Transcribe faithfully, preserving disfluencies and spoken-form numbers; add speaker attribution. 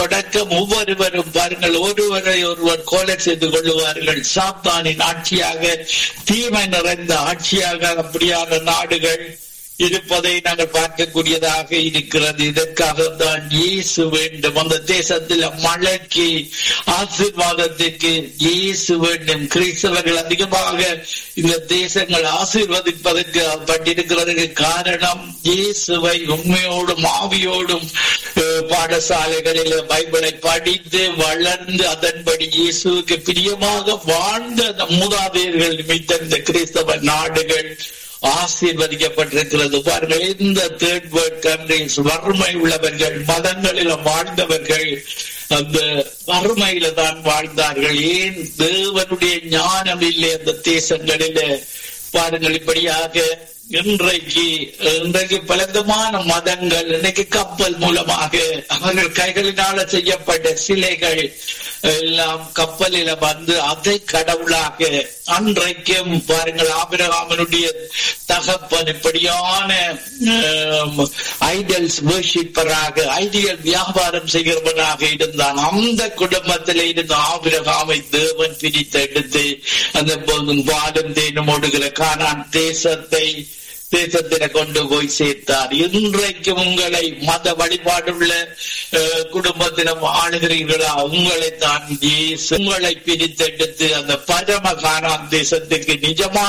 Speaker 1: தொடக்கம் ஒவ்வொருவரும் பாருங்கள், ஒருவரை ஒருவர் கொலை செய்து கொள்ளுவார்கள். சாத்தானின் ஆட்சியாக, தீமை நிறைந்த ஆட்சியாக அப்படியான நாடுகள் இருப்பதை நாங்கள் பார்க்கக்கூடியதாக இருக்கிறது. இதற்காக தான் இயேசு வேண்டும். அந்த தேசத்தில் மழைக்கு, ஆசீர்வாதத்துக்கு இயேசு வேண்டும். கிறிஸ்தவர்கள் அதிகமாக இந்த தேசங்கள் ஆசீர்வதிப்பதற்கு பட்டிருக்கிறதுக்கு காரணம் இயேசுவை உண்மையோடும் ஆவியோடும் பாடசாலைகளில் பைபிளை படித்து வளர்ந்து அதன்படி இயேசுவுக்கு பிரியமாக வாழ்ந்த அந்த மூதாதையர்கள் நிமித்த இந்த கிறிஸ்தவ நாடுகள் ஆசீர்வதிக்கப்பட்டிருக்கிறது. பாருங்கள், இந்த தேர்ட் வேர்ல்ட் கண்ட்ரிஸ் வறுமை உள்ளவர்கள், மதங்களில் வாழ்ந்தவர்கள் அந்த வறுமையில தான் வாழ்ந்தார்கள். ஏன்? தேவனுடைய ஞானம் இல்லை அந்த தேசங்களில. பாருங்கள், இப்படியாக இன்றைக்கு இன்றைக்கு பலவிதமான மதங்கள், இன்னைக்கு கப்பல் மூலமாக அவர்கள் கைகளினால செய்யப்பட்ட சிலைகள் எல்லாம் கப்பலில வந்து அதை கடவுளாக அன்றைக்கும் பாருங்கள், ஆபிரகாமனுடைய தகப்பன் இப்படியான ஐடல்ஸ் வர்ஷிப்பராக, ஐடியல் வியாபாரம் செய்கிறவனாக இருந்தான். அந்த குடும்பத்தில் இருந்த ஆபிரகாமை தேவன் பிரித்தெடுத்து அந்த வாடும் தேனும் ஓடுகிற கானான் தேசத்தை தேசத்தில கொண்டு போய் சேர்த்தார். இன்றைக்கு உங்களை மத வழிபாடுள்ள குடும்பத்தினம் ஆளுகிறீர்களா? உங்களை தான் உங்களை பிரித்தெடுத்து அந்த பரம கானான் தேசத்துக்கு நிஜமான